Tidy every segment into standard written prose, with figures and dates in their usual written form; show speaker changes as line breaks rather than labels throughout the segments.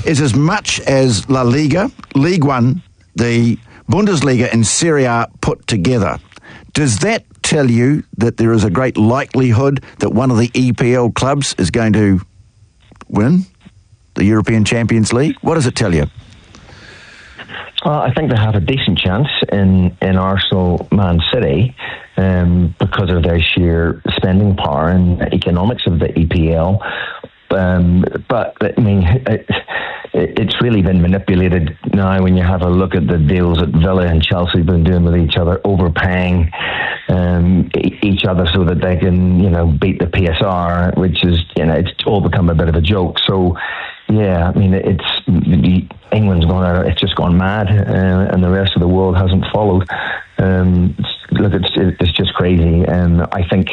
is as much as La Liga, League One, the Bundesliga and Serie A put together. Does that tell you that there is a great likelihood that one of the EPL clubs is going to win the European Champions League? What does it tell you?
I think they have a decent chance in Arsenal, Man City, because of their sheer spending power and economics of the EPL. But I mean, it's really been manipulated now when you have a look at the deals that Villa and Chelsea have been doing with each other, overpaying each other so that they can, beat the PSR, which is, it's all become a bit of a joke. So, yeah, I mean, England's gone out, it's just gone mad, and the rest of the world hasn't followed. It's just crazy. I think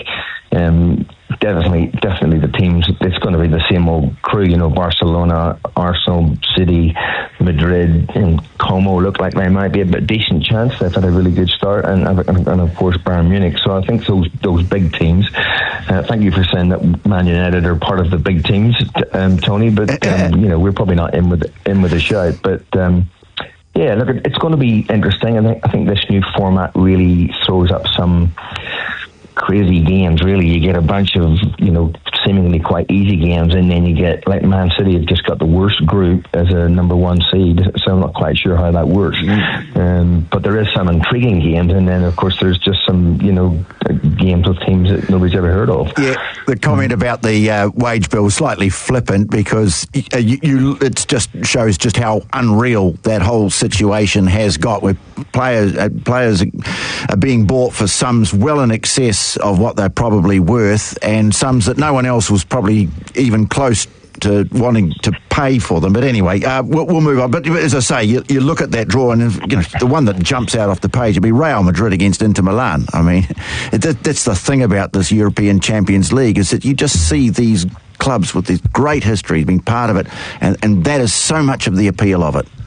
definitely the teams, it's going to be the same old crew, Barcelona, Arsenal, City, Madrid, and Como look like they might be a bit decent chance. They've had a really good start, and of course Bayern Munich. So I think those big teams. Thank you for saying that Man United are part of the big teams, Tony. But we're probably not in with a shout. But yeah, look, it's going to be interesting. I think this new format really throws up some crazy games. Really, you get a bunch of seemingly quite easy games, and then you get, like, Man City have just got the worst group as a number one seed, so I'm not quite sure how that works. But there is some intriguing games, and then of course there's just some games with teams that nobody's ever heard of. Yeah,
the comment about the wage bill is slightly flippant, because it just shows just how unreal that whole situation has got, where players are being bought for sums well in excess of what they're probably worth, and sums that no one else was probably even close to wanting to pay for them. But anyway, we'll move on. But as I say, you look at that draw, and the one that jumps out off the page would be Real Madrid against Inter Milan. I mean, that's the thing about this European Champions League, is that you just see these clubs with this great history being part of it, and that is so much of the appeal of it.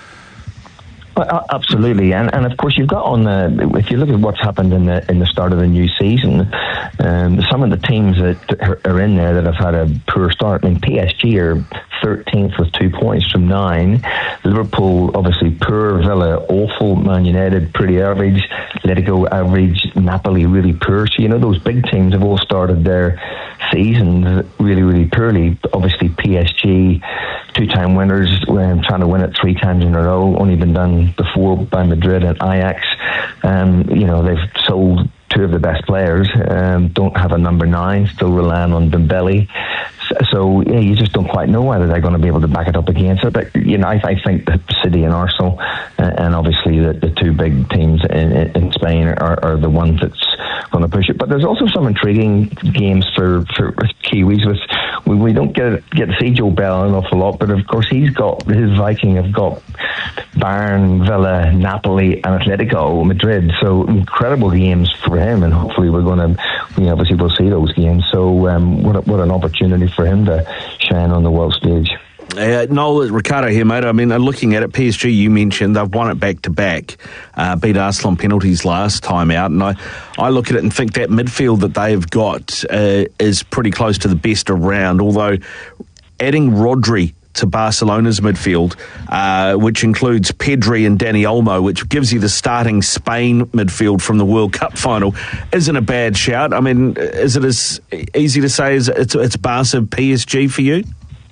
Well, absolutely, and of course you've got if you look at what's happened in the start of the new season, some of the teams that are in there that have had a poor start. I mean, PSG are 13th with 2 points from 9. Liverpool obviously poor, Villa awful, Man United pretty average, Atletico average, Napoli really poor. So those big teams have all started their seasons really, really poorly. Obviously PSG, 2-time winners, trying to win it 3 times in a row, only been done before by Madrid and Ajax. They've sold 2 of the best players, don't have a number 9, still relying on Dembele. So yeah, you just don't quite know whether they're going to be able to back it up against it. But I think that City and Arsenal, and obviously the 2 big teams in Spain are the ones that's going to push it. But there's also some intriguing games for Kiwis. We don't get to see Joe Bell an awful lot, but of course his Viking have got Bayern, Villa, Napoli, and Atletico Madrid. So incredible games for him, and hopefully obviously we'll see those games. So what an opportunity for him to shine on the world stage.
Noel, Ricardo here, mate. I mean, looking at it, PSG, you mentioned, they've won it back-to-back, beat Arsenal on penalties last time out, and I look at it and think that midfield that they've got is pretty close to the best around, although adding Rodri to Barcelona's midfield, which includes Pedri and Dani Olmo, which gives you the starting Spain midfield from the World Cup final, isn't a bad shout. I mean, is it as easy to say as it's Barca PSG for you?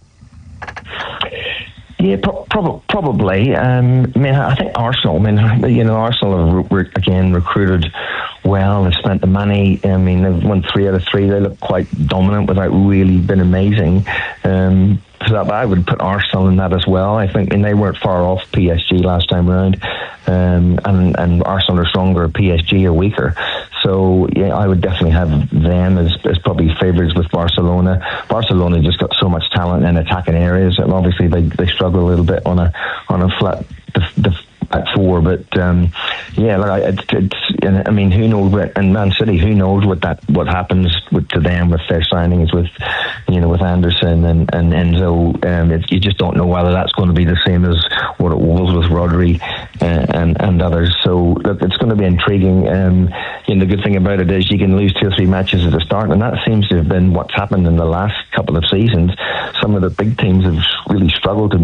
Yeah, probably. I think Arsenal. Arsenal have again recruited well. They've spent the money. They've won 3 out of 3. They look quite dominant without really being amazing. So I would put Arsenal in that as well. I think they weren't far off PSG last time around, and Arsenal are stronger. PSG are weaker. So yeah, I would definitely have them as probably favourites with Barcelona. Barcelona just got so much talent in attacking areas, and obviously they struggle a little bit on a flat at 4. But who knows? And Man City, who knows what happens to them with their signings with Anderson and Enzo. You just don't know whether that's going to be the same as what it was with Rodri and others. So look, it's going to be intriguing. The good thing about it is you can lose 2 or 3 matches at the start, and that seems to have been what's happened in the last couple of seasons. Some of the big teams have really struggled to